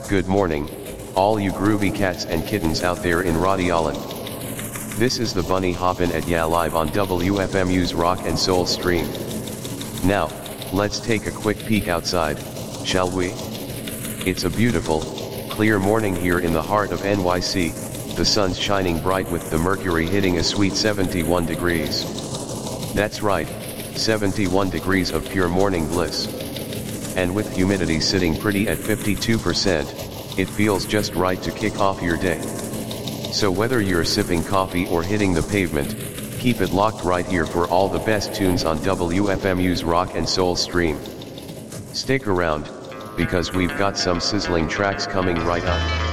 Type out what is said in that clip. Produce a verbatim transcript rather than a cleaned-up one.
Good morning, all you groovy cats and kittens out there in Rhode Island. This is the Bunny Hoppin' at Ya live on W F M U's Rock and Soul stream. Now, let's take a quick peek outside, shall we? It's a beautiful, clear morning here in the heart of N Y C, the sun's shining bright with the mercury hitting a sweet seventy-one degrees. That's right, seventy-one degrees of pure morning bliss. And with humidity sitting pretty at fifty-two percent, it feels just right to kick off your day. So whether you're sipping coffee or hitting the pavement, keep it locked right here for all the best tunes on W F M U's Rock and Soul stream. Stick around, because we've got some sizzling tracks coming right up.